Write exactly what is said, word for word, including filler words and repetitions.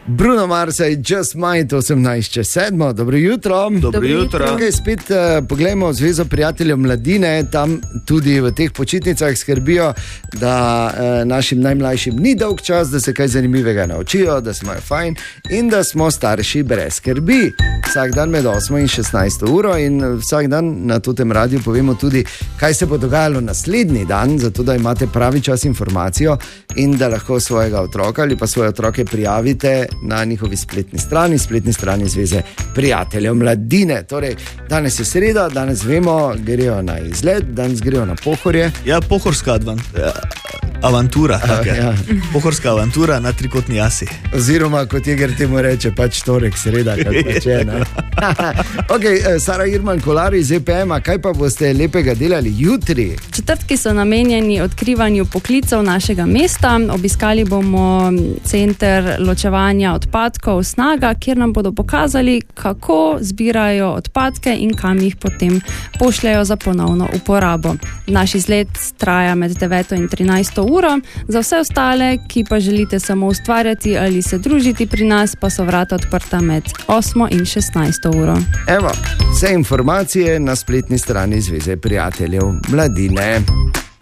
Bruno Mars je Just Might osemnajst čez sedmo. Dobro jutro. Dobro jutro. Okay, spet uh, poglejmo Zvezo prijateljev mladine. Tam tudi v teh počitnicah skrbijo, da uh, našim najmlajšim ni dolg čas, da se kaj zanimivega naučijo, da smo fajn in da smo starši brez skrbi. Vsak dan med osmo in šestnajsto uro in vsak dan na tem radiju povemo tudi, kaj se bo dogajalo naslednji dan, zato da imate pravi čas informacijo in da lahko svojega otroka ali pa svoje otroke prijavite na njihovi spletni strani, spletni strani Zveze prijateljev mladine. Torej, danes je sreda, danes vemo, grejo na izlet, danes grejo na Pohorje. Ja, pohorska advan, avantura, A, ja. pohorska avantura na trikotni jasi. Oziroma, kot Jeger temu reče, pač torek, sreda, kako reče. Ok, Sara Irman Kolar iz E P M-a, kaj pa boste lepega delali jutri? Četrtki so namenjeni odkrivanju poklicev našega mesta. Obiskali bomo center ločevanja odpadkov Snaga, kjer nam bodo pokazali, kako zbirajo odpadke in kam jih potem pošljajo za ponovno uporabo. Naš izlet traja med deveto in trinajsto uro. Za vse ostale, ki pa želite samo ustvarjati ali se družiti pri nas, pa so vrata odprta med osmo in šestnajsto uro. Evo, vse informacije na spletni strani Zveze prijateljev mladine.